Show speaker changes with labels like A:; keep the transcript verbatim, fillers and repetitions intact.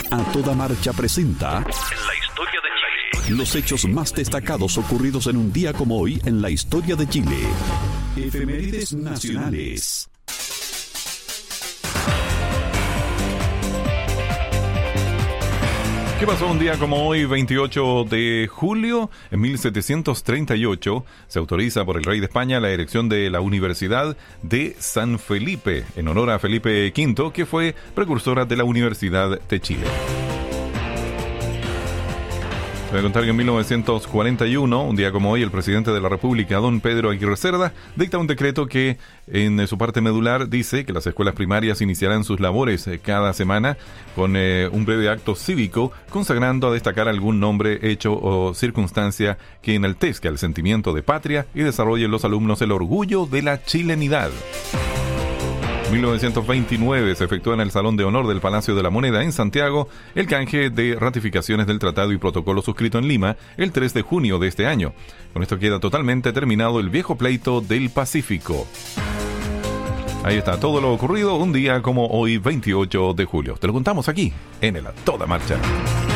A: A Toda Marcha presenta
B: En la historia de Chile.
A: los hechos más destacados ocurridos en un día como hoy en la historia de Chile. Efemérides nacionales.
C: ¿Qué pasó un día como hoy, veintiocho de julio? En mil setecientos treinta y ocho se autoriza por el rey de España la erección de la Universidad de San Felipe, en honor a Felipe quinto, que fue precursora de la Universidad de Chile. Voy a contar que en mil novecientos cuarenta y uno, un día como hoy, el presidente de la República, don Pedro Aguirre Cerda, dicta un decreto que en su parte medular dice que las escuelas primarias iniciarán sus labores cada semana con eh, un breve acto cívico consagrando a destacar algún nombre, hecho o circunstancia que enaltezca el sentimiento de patria y desarrolle en los alumnos el orgullo de la chilenidad. mil novecientos veintinueve se efectúa en el Salón de Honor del Palacio de la Moneda en Santiago el canje de ratificaciones del tratado y protocolo suscrito en Lima el tres de junio de este año. Con esto queda totalmente terminado el viejo pleito del Pacífico. Ahí está todo lo ocurrido un día como hoy, veintiocho de julio. Te lo contamos aquí en el A Toda Marcha.